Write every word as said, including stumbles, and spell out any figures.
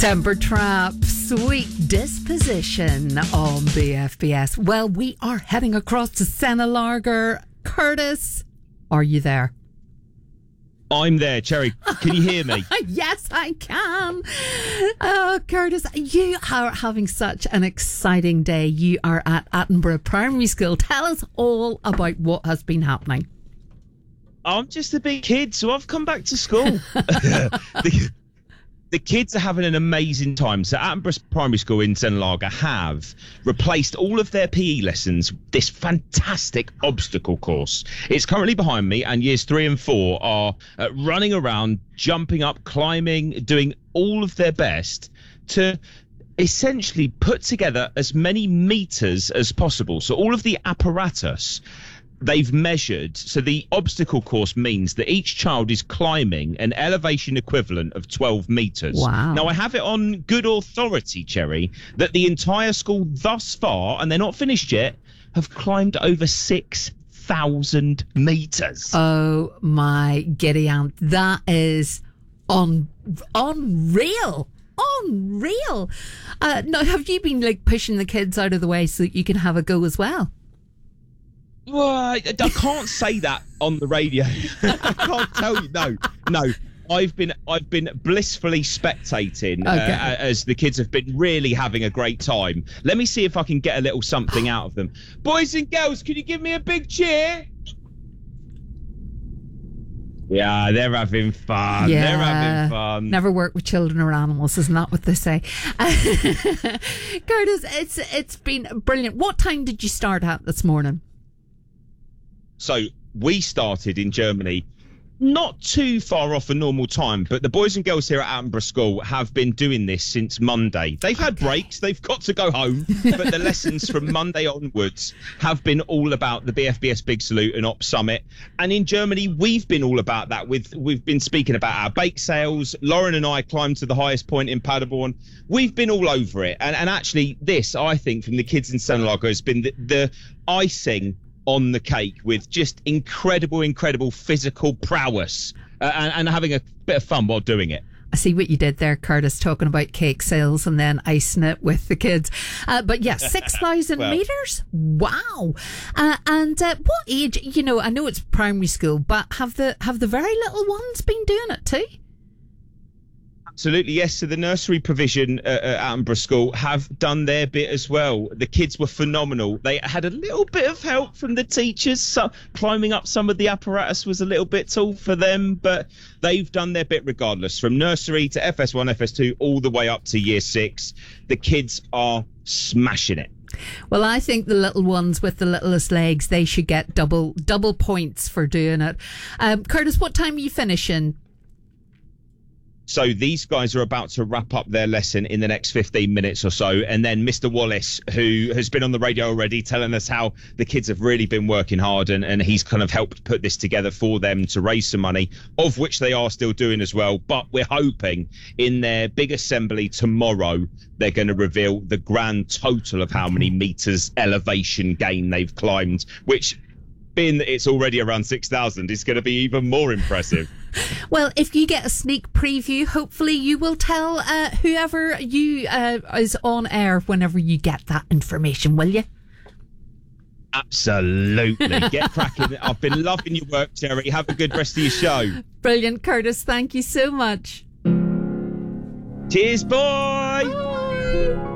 Temper Trap, Sweet Disposition on B F B S. Well, we are heading across to Senna Curtis, are you there? I'm there, Cherry. Can you hear me? Yes, I can. Oh, Curtis, you are having such an exciting day. You are at Attenborough Primary School. Tell us all about what has been happening. I'm just a big kid, so I've come back to school. the, the kids are having an amazing time. So Attenborough Primary School in Senlaga have replaced all of their P E lessons with this fantastic obstacle course. It's currently behind me, and years three and four are uh, running around, jumping up, climbing, doing all of their best to essentially put together as many meters as possible. So all of the apparatus they've measured. So the obstacle course means that each child is climbing an elevation equivalent of twelve meters. Wow. Now, I have it on good authority, Cherry, that the entire school thus far, and they're not finished yet, have climbed over six thousand meters. Oh, my giddy aunt. That is un- unreal. Unreal. Uh, now, have you been like pushing the kids out of the way so that you can have a go as well? Well, I, I can't say that on the radio. I can't tell you. No, no. I've been I've been blissfully spectating okay. uh, as the kids have been really having a great time. Let me see if I can get a little something out of them. Boys and girls, can you give me a big cheer? Yeah, they're having fun. Yeah. They're having fun. Never work with children or animals, isn't that what they say? Curtis, it's it's been brilliant. What time did you start at this morning? So we started in Germany not too far off a normal time, but the boys and girls here at Attenborough School have been doing this since Monday. They've had okay. breaks, they've got to go home, but the lessons from Monday onwards have been all about the B F B S Big Salute and Op Summit. And in Germany, we've been all about that. With We've been speaking about our bake sales. Lauren and I climbed to the highest point in Paderborn. We've been all over it. And, and actually, this, I think, from the kids in Senlaga has been the, the icing on the cake, with just incredible, incredible physical prowess uh, and, and having a bit of fun while doing it. I see what you did there, Curtis, talking about cake sales and then icing it with the kids. Uh, but yeah, six thousand well, metres? Wow. Uh, and uh, what age, you know, I know it's primary school, but have the have the very little ones been doing it too? Absolutely, yes. So the nursery provision uh, at Attenborough School have done their bit as well. The kids were phenomenal. They had a little bit of help from the teachers. So climbing up some of the apparatus was a little bit tall for them, but they've done their bit regardless. From nursery to F S one, F S two, all the way up to year six. The kids are smashing it. Well, I think the little ones with the littlest legs, they should get double double points for doing it. Um, Curtis, what time are you finishing? So these guys are about to wrap up their lesson in the next fifteen minutes or so. And then Mister Wallace, who has been on the radio already telling us how the kids have really been working hard, and, and he's kind of helped put this together for them to raise some money, of which they are still doing as well. But we're hoping in their big assembly tomorrow, they're going to reveal the grand total of how many meters elevation gain they've climbed, which, being that it's already around six thousand, is going to be even more impressive. Well, if you get a sneak preview, hopefully you will tell uh, whoever you uh, is on air whenever you get that information, will you? Absolutely. Get cracking. I've been loving your work, Terry. Have a good rest of your show. Brilliant, Curtis. Thank you so much. Cheers, boy. Bye.